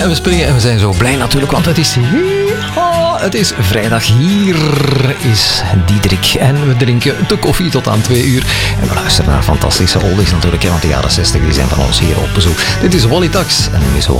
springen en we springen en we zijn zo blij natuurlijk, want het is vrijdag. Hier is Diederik en we drinken de koffie tot aan 2 uur. En we luisteren naar fantastische oldies natuurlijk, want de jaren 60 die zijn van ons hier op bezoek. Dit is Wally Tax en Miss Home.